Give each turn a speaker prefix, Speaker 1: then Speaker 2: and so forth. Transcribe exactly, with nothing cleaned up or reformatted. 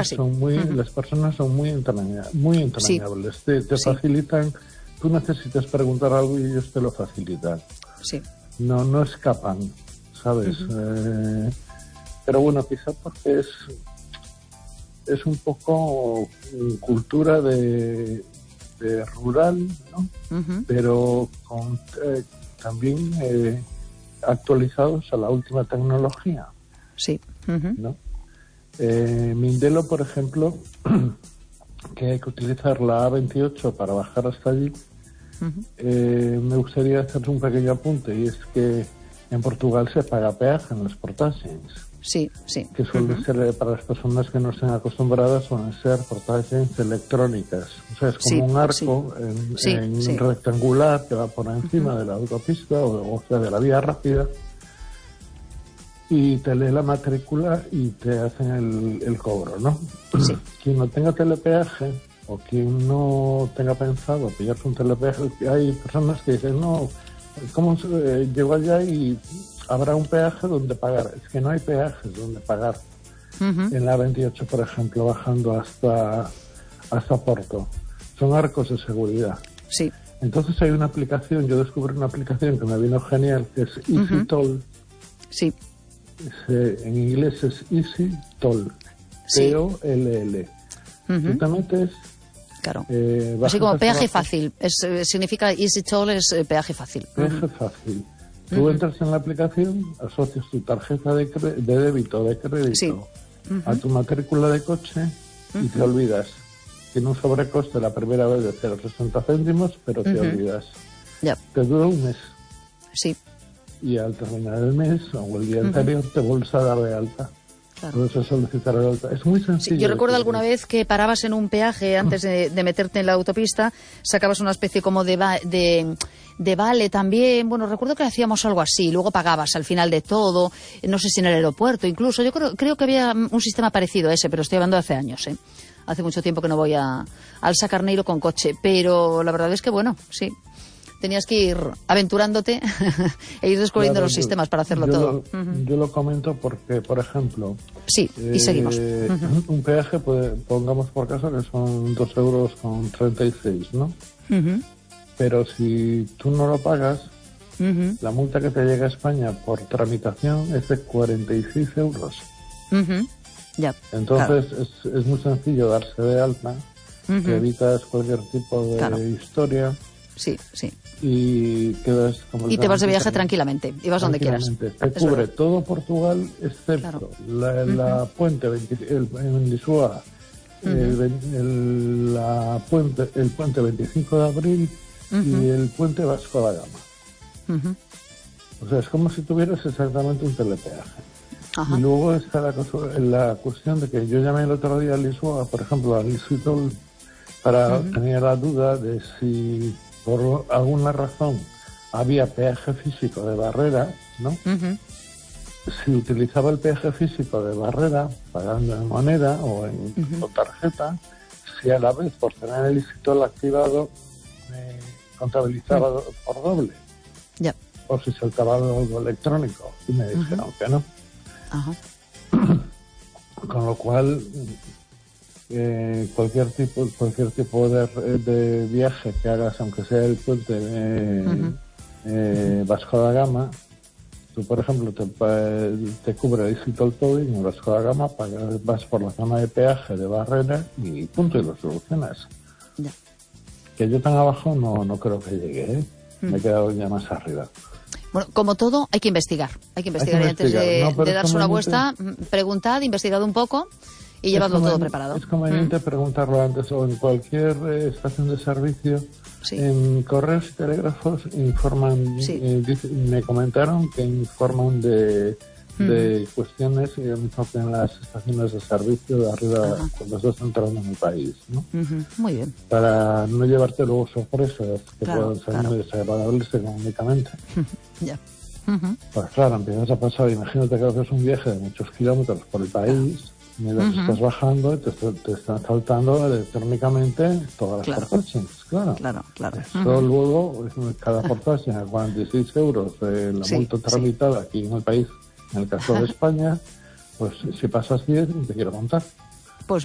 Speaker 1: así.
Speaker 2: Son muy,
Speaker 1: uh-huh.
Speaker 2: Las personas son muy, entraña, muy entrañables. Sí. Te, te sí. facilitan. Tú necesitas preguntar algo y ellos te lo facilitan.
Speaker 1: Sí.
Speaker 2: No, no escapan, ¿sabes? Uh-huh. Eh, pero bueno, quizá porque es, es un poco cultura de, de rural, ¿no? Uh-huh. Pero con, eh, también eh, actualizados a la última tecnología.
Speaker 1: Sí. Uh-huh.
Speaker 2: ¿No? Eh, Mindelo, por ejemplo, que hay que utilizar la A veintiocho para bajar hasta allí. Uh-huh. Eh, me gustaría hacer un pequeño apunte, y es que en Portugal se paga peaje en los portaxes.
Speaker 1: Sí, sí.
Speaker 2: Que suele uh-huh. ser, para las personas que no estén acostumbradas, suelen ser portaxes electrónicas. O sea, es como sí, un arco sí. en,
Speaker 1: sí,
Speaker 2: en
Speaker 1: sí.
Speaker 2: rectangular que va por encima uh-huh. de la autopista o, o sea, de la vía rápida, y te lee la matrícula y te hacen el, el cobro, ¿no?
Speaker 1: Sí.
Speaker 2: Quien no tenga telepeaje o quien no tenga pensado pillarse un telepeaje, hay personas que dicen, no, ¿cómo eh, llego allá y habrá un peaje donde pagar? Es que no hay peajes donde pagar. Uh-huh. En la veintiocho, por ejemplo, bajando hasta, hasta Porto. Son arcos de seguridad.
Speaker 1: Sí.
Speaker 2: Entonces hay una aplicación, yo descubrí una aplicación que me vino genial, que es Easy uh-huh. Toll.
Speaker 1: Sí.
Speaker 2: En inglés es Easy Toll,
Speaker 1: sí.
Speaker 2: T O L L. Uh-huh. Tú te metes...
Speaker 1: Claro.
Speaker 2: Eh,
Speaker 1: Así como peaje fácil. Es, eh, significa Easy Toll es eh, peaje fácil.
Speaker 2: Peaje uh-huh. fácil. Tú uh-huh. entras en la aplicación, asocias tu tarjeta de, cre- de débito o de crédito
Speaker 1: sí. uh-huh.
Speaker 2: a tu matrícula de coche uh-huh. y te olvidas. Tiene un sobrecoste la primera vez de cero coma sesenta céntimos, pero te uh-huh. olvidas.
Speaker 1: Yep.
Speaker 2: Te dura un mes.
Speaker 1: Sí.
Speaker 2: Y al terminar el mes o el día uh-huh. anterior te vuelves a dar de alta. Claro. Por eso solicitar de alta. Es muy sencillo.
Speaker 1: Sí, yo recuerdo alguna vez que parabas en un peaje antes de, de meterte en la autopista, sacabas una especie como de, va, de, de vale también. Bueno, recuerdo que hacíamos algo así, luego pagabas al final de todo, no sé si en el aeropuerto incluso. Yo creo, creo que había un sistema parecido a ese, pero estoy hablando de hace años, ¿eh? Hace mucho tiempo que no voy a, al Sacarneiro con coche, pero la verdad es que bueno, sí. Tenías que ir aventurándote e ir descubriendo claro, los yo, sistemas para hacerlo
Speaker 2: yo
Speaker 1: todo.
Speaker 2: Lo,
Speaker 1: uh-huh.
Speaker 2: Yo lo comento porque, por ejemplo...
Speaker 1: Sí, y
Speaker 2: eh,
Speaker 1: seguimos. Uh-huh.
Speaker 2: Un peaje, puede, pongamos por caso que son dos euros con treinta y seis, ¿no?
Speaker 1: Uh-huh.
Speaker 2: Pero si tú no lo pagas, uh-huh. la multa que te llega a España por tramitación es de cuarenta y seis euros.
Speaker 1: Uh-huh. Ya,
Speaker 2: Entonces
Speaker 1: claro.
Speaker 2: es, es muy sencillo darse de alta, uh-huh. que evitas cualquier tipo de
Speaker 1: claro.
Speaker 2: historia.
Speaker 1: Sí, sí.
Speaker 2: Y quedas
Speaker 1: y te vas de viaje tranquilamente y vas donde quieras.
Speaker 2: Te cubre verdad. Todo Portugal excepto claro. la, la uh-huh. puente veinte, el, en Lisboa, uh-huh. el, el, la puente, el puente veinticinco de abril uh-huh. y el puente Vasco da Gama.
Speaker 1: Uh-huh.
Speaker 2: O sea, es como si tuvieras exactamente un telepeaje.
Speaker 1: Uh-huh.
Speaker 2: Y luego está la, la cuestión de que yo llamé el otro día a Lisboa, por ejemplo, a Lisitol, para uh-huh. tener la duda de si por alguna razón había peaje físico de barrera, ¿no?
Speaker 1: Uh-huh.
Speaker 2: Si utilizaba el peaje físico de barrera, pagando en moneda o en uh-huh. tarjeta, si a la vez, por tener el Easy-Toll activado, me contabilizaba uh-huh. por doble.
Speaker 1: Ya. Yeah.
Speaker 2: O si saltaba algo electrónico. Y me dijeron uh-huh. que no.
Speaker 1: Uh-huh.
Speaker 2: Con lo cual... Eh, cualquier tipo cualquier tipo de, de viaje que hagas, aunque sea el puente eh, uh-huh. eh, Vasco da Gama, tú por ejemplo te, te cubre el Easy-Toll Towing en Vasco da Gama, pagas, vas por la zona de peaje de barrera y punto, y lo solucionas.
Speaker 1: Yeah.
Speaker 2: Que yo tan abajo no, no creo que llegue, ¿eh? uh-huh. me he quedado ya más arriba.
Speaker 1: Bueno, como todo, hay que investigar. Hay que investigar, hay que investigar. Y antes de, no, de darse una vuelta, preguntad, investigad un poco y llevadlo todo preparado.
Speaker 2: Es conveniente mm. preguntarlo antes, o en cualquier eh, estación de servicio.
Speaker 1: Sí.
Speaker 2: En correos y telégrafos informan,
Speaker 1: sí.
Speaker 2: eh, dice, me comentaron que informan de, mm. de cuestiones y lo mismo que en las estaciones de servicio de arriba. Ajá. Cuando estás entrando en el país, ¿no?
Speaker 1: Uh-huh. Muy bien.
Speaker 2: Para no llevarte luego sorpresas que claro, puedan ser
Speaker 1: claro.
Speaker 2: muy desagradables económicamente.
Speaker 1: Ya. Uh-huh.
Speaker 2: Pues claro, empiezas a pasar, imagínate que haces un viaje de muchos kilómetros por el país. Claro. Mientras uh-huh. estás bajando y te, te están saltando electrónicamente todas las portaxes, claro.
Speaker 1: Claro, claro.
Speaker 2: Eso
Speaker 1: uh-huh.
Speaker 2: luego, cada portaxe a cuarenta y seis euros, eh, la
Speaker 1: sí,
Speaker 2: multa tramitada
Speaker 1: sí.
Speaker 2: aquí en el país, en el caso de España, pues si pasas diez, te quiero contar.